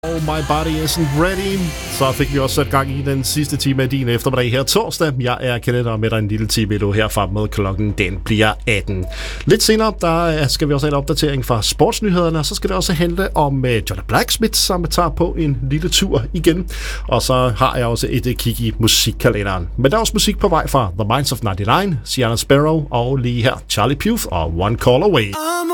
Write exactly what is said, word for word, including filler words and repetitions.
Oh, my body isn't ready. Så fik vi også sat gang i den sidste time af din eftermiddag her torsdag. Jeg er Kenneth, og med dig en lille time endnu herfra med klokken. Den bliver atten. Lidt senere, der skal vi også have en opdatering fra sportsnyhederne, og så skal det også handle om Johnny Blacksmith, som tager på en lille tur igen. Og så har jeg også et kig i musikkalenderen. Men der er også musik på vej fra The Minds of ninety-nine, Sienna Sparrow og lige her Charlie Puth og One Call Away.